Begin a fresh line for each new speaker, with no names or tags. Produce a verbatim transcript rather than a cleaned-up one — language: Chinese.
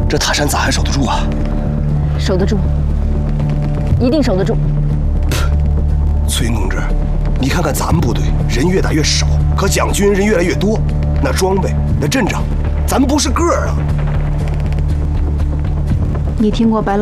这塔山咋还守得住啊？
守得住，一定守得住。
崔公志，你看看咱们部队人越打越少，可蒋军人越来越多，那装备、那阵仗，咱们不是个儿啊！
你听过白老